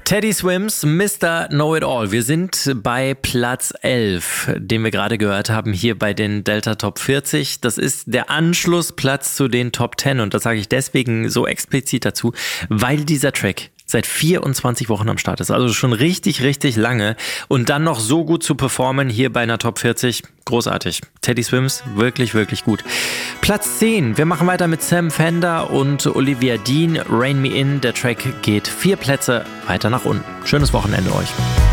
Teddy Swims, Mr. Know-It-All. Wir sind bei Platz 11, den wir gerade gehört haben, hier bei den Delta Top 40. Das ist der Anschlussplatz zu den Top 10 und das sage ich deswegen so explizit dazu, weil dieser Track seit 24 Wochen am Start ist, also schon richtig, richtig lange und dann noch so gut zu performen hier bei einer Top 40, großartig. Teddy Swims, wirklich, wirklich gut. Platz 10, wir machen weiter mit Sam Fender und Olivia Dean, Rain Me In, der Track geht 4 Plätze weiter nach unten. Schönes Wochenende euch.